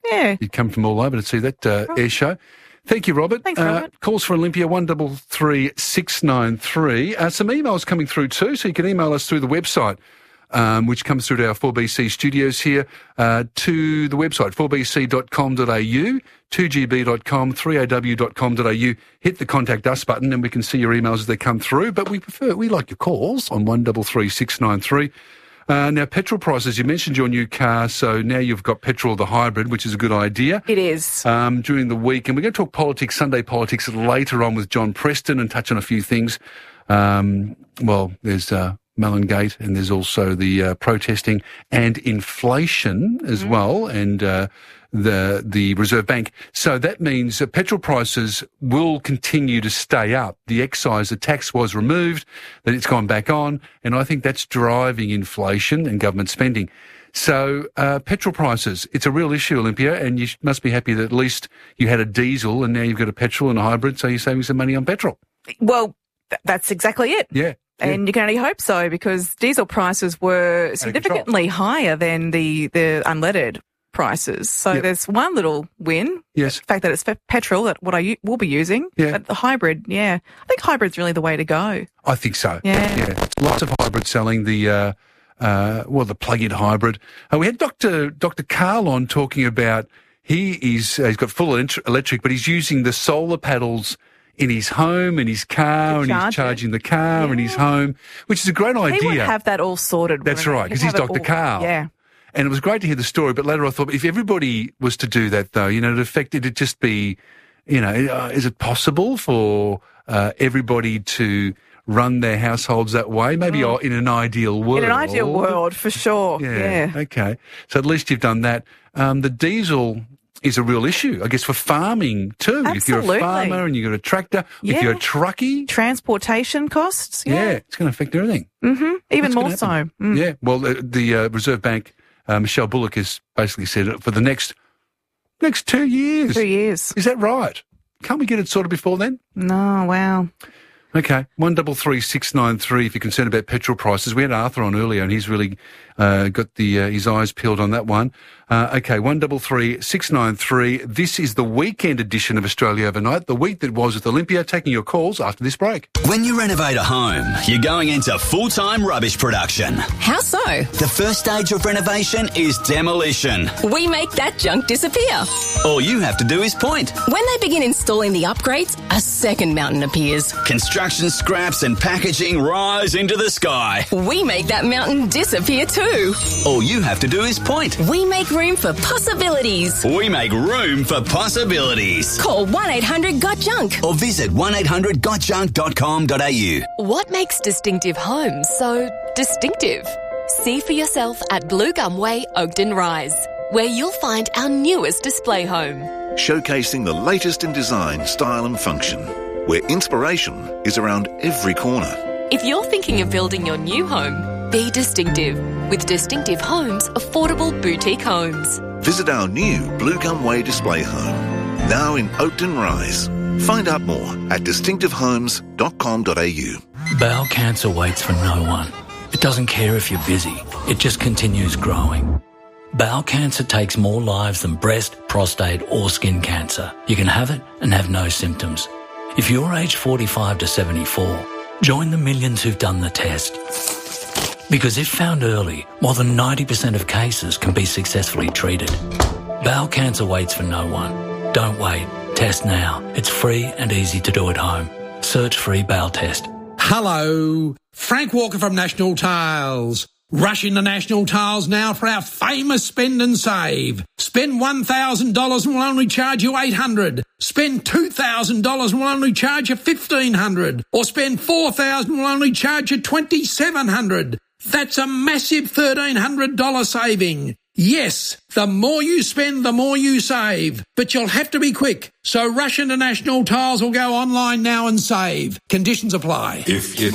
Yeah. You'd come from all over to see that air show. Thank you, Robert. Thanks, Robert. Calls for Olympia, 133 693. Some emails coming through too, so you can email us through the website, which comes through to our 4BC studios here, to the website, 4bc.com.au, 2gb.com, 3aw.com.au. Hit the Contact Us button and we can see your emails as they come through, but we like your calls on 133 693. Now, petrol prices, you mentioned your new car, so now you've got petrol, the hybrid, which is a good idea. It is. During the week, and we're going to talk politics, Sunday politics, later on with John Preston and touch on a few things. There's Mellongate, and there's also the protesting and inflation as well, and the Reserve Bank. So that means petrol prices will continue to stay up. The excise, the tax was removed, that it's gone back on, and I think that's driving inflation and government spending. So petrol prices, it's a real issue, Olympia, and you must be happy that at least you had a diesel and now you've got a petrol and a hybrid, so you're saving some money on petrol. Well, that's exactly it. Yeah. And you can only hope so, because diesel prices were significantly higher than the unleaded prices. So there's one little win. Yes. The fact that it's petrol, that what I will be using. Yeah. But the hybrid, I think hybrid's really the way to go. I think so. Yeah. Lots of hybrids selling the plug-in hybrid. We had Dr. Carl on talking about he's got full electric, but he's using the solar panels in his home, in his car, and he's charging the car in his home, which is a great idea. He would have that all sorted. That's right, because he's Dr. Carl. Yeah. And it was great to hear the story, but later I thought, if everybody was to do that, though, it'd just be, is it possible for everybody to run their households that way? Maybe in an ideal world. In an ideal world, for sure. Yeah. Okay. So at least you've done that. The diesel is a real issue, I guess, for farming too. Absolutely. If you're a farmer and you've got a tractor, if you're a truckie. Transportation costs. Yeah. It's going to affect everything. Mm-hmm. Even more so. Mm. Yeah. Well, the Reserve Bank, Michelle Bullock, has basically said for the next 2 years. 2 years. Is that right? Can't we get it sorted before then? No, wow. Okay, 133 693 if you're concerned about petrol prices. We had Arthur on earlier and he's really got his eyes peeled on that one. Okay, 133 693. This is the weekend edition of Australia Overnight, the week that was with Olympia, taking your calls after this break. When you renovate a home, you're going into full-time rubbish production. How so? The first stage of renovation is demolition. We make that junk disappear. All you have to do is point. When they begin installing the upgrades, a second mountain appears. Construction scraps and packaging rise into the sky. We make that mountain disappear too. All you have to do is point. We make room for possibilities. We make room for possibilities. Call 1-800-GOT-JUNK or visit 1800gotjunk.com.au. What makes Distinctive Homes so distinctive? See for yourself at Blue Gum Way, Oakden Rise, where you'll find our newest display home. Showcasing the latest in design, style and function, where inspiration is around every corner. If you're thinking of building your new home, be distinctive with Distinctive Homes Affordable Boutique Homes. Visit our new Blue Gum Way display home, now in Oakden Rise. Find out more at distinctivehomes.com.au. Bowel cancer waits for no one. It doesn't care if you're busy. It just continues growing. Bowel cancer takes more lives than breast, prostate or skin cancer. You can have it and have no symptoms. If you're aged 45 to 74, join the millions who've done the test. Because if found early, more than 90% of cases can be successfully treated. Bowel cancer waits for no one. Don't wait. Test now. It's free and easy to do at home. Search free bowel test. Hello, Frank Walker from National Tiles. Rush into National Tiles now for our famous spend and save. Spend $1,000 and we'll only charge you $800. Spend $2,000 and we'll only charge you $1,500. Or spend $4,000 and we'll only charge you $2,700. That's a massive $1,300 saving. Yes, the more you spend, the more you save. But you'll have to be quick. So rush into National Tiles or go online now and save. Conditions apply. If you